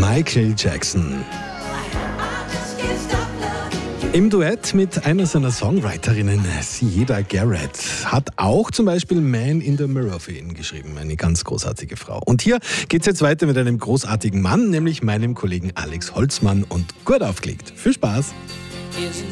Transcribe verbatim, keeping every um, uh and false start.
Michael Jackson. Im Duett mit einer seiner Songwriterinnen, Siedah Garrett, hat auch zum Beispiel Man in the Mirror für ihn geschrieben. Eine ganz großartige Frau. Und hier geht's jetzt weiter mit einem großartigen Mann, nämlich meinem Kollegen Alex Holzmann und gut aufgelegt. Viel Spaß!